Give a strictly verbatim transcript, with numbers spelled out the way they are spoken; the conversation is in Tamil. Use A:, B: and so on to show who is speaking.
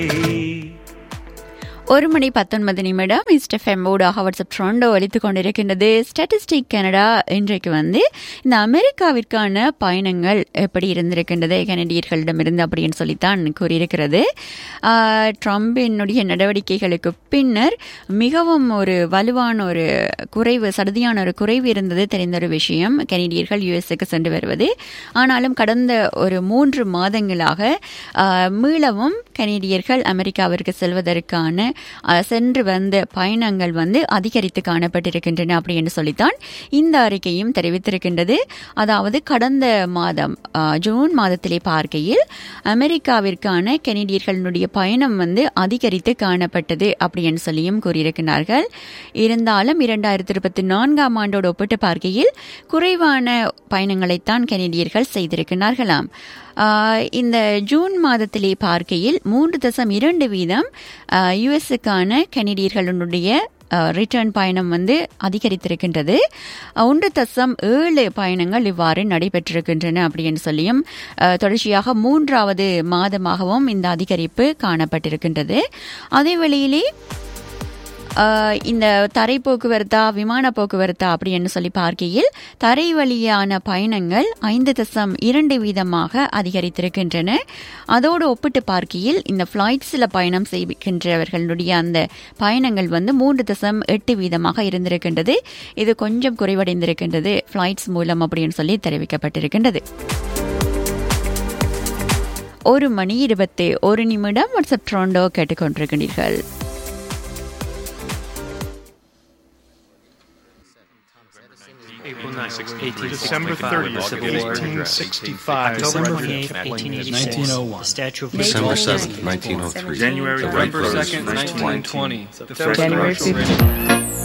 A: ஒரு மணி பத்தொன்பது நிமிடம் ஈஸ்ட் எஃப்எம் ஊடாக வாட்ஸ்அப் ட்ரோண்டோ ஒலித்துக் கொண்டிருக்கின்றது. ஸ்டாட்டிஸ்டிக் கனடா இன்றைக்கு வந்து இந்த அமெரிக்காவிற்கான பயணங்கள் எப்படி இருந்திருக்கின்றது கனடியர்களிடமிருந்து அப்படின்னு சொல்லித்தான் கூறியிருக்கிறது. ட்ரம்பினுடைய நடவடிக்கைகளுக்கு பின்னர் மிகவும் ஒரு வலுவான ஒரு குறைவு, சடுதியான ஒரு குறைவு இருந்தது தெரிந்த ஒரு விஷயம் கனடியர்கள் யுஎஸ்க்கு சென்று வருவது. ஆனாலும் கடந்த ஒரு மூன்று மாதங்களாக மீளவும் கனடியர்கள் அமெரிக்காவிற்கு செல்வதற்கான சென்று வந்த பயணங்கள் வந்து அதிகரித்து காணப்பட்டிருக்கின்றன அப்படின்னு சொல்லித்தான் இந்த அறிக்கையும் தெரிவித்திருக்கின்றது. அதாவது கடந்த மாதம் ஜூன் மாதத்திலே பார்க்கையில் அமெரிக்காவிற்கான கனடியர்களுடைய பயணம் வந்து அதிகரித்து காணப்பட்டது அப்படின்னு சொல்லியும் கூறியிருக்கிறார்கள். இருந்தாலும் இரண்டாயிரத்தி இருபத்தி நான்காம் ஆண்டோடு ஒப்பிட்டு பார்க்கையில் குறைவான பயணங்களைத்தான் கனடியர்கள் செய்திருக்கிறார்களாம். இந்த ஜூன் மாதத்திலே பார்க்கையில் மூன்று தசம் இரண்டு வீதம் யுஎஸ்க்கான கனடியர்களுடைய ரிட்டர்ன் பயணம் வந்து அதிகரித்திருக்கின்றது. ஒன்று தசம் ஏழு பயணங்கள் இவ்வாறு நடைபெற்றிருக்கின்றன அப்படின்னு சொல்லியும் தொடர்ச்சியாக மூன்றாவது மாதமாகவும் இந்த அதிகரிப்பு காணப்பட்டிருக்கின்றது. அதே வேளையிலே இந்த தரை போக்குவரத்தா விமான போக்குவரத்தா அப்படின்னு சொல்லி பார்க்கையில் தரை வழியான பயணங்கள் ஐந்து தசம் இரண்டு வீதமாக அதிகரித்திருக்கின்றன. அதோடு ஒப்பிட்டு பார்க்கையில் இந்த பிளைட்ஸில் பயணம் செய்கின்றவர்களுடைய அந்த பயணங்கள் வந்து மூன்று தசம் எட்டு வீதமாக இருந்திருக்கின்றது. இது கொஞ்சம் குறைவடைந்திருக்கின்றது பிளைட்ஸ் மூலம் அப்படின்னு சொல்லி தெரிவிக்கப்பட்டிருக்கின்றது. ஒரு மணி இருபத்தி ஒரு நிமிடம் வாட்ஸ்அப் ட்ரோண்டோ கேட்டுக்கொண்டிருக்கிறீர்கள்.
B: April ninth, December thirtieth, eighteen sixty-five,
C: October twenty-eighth, eighteen eighty-six,
D: nineteen oh one,
C: the Statue of
E: December
C: Liberty,
E: seventh, nineteen oh three,
B: January
E: the Wright
B: second,
E: brothers'
B: nineteen twenty,
E: first
B: the first
A: January
B: commercial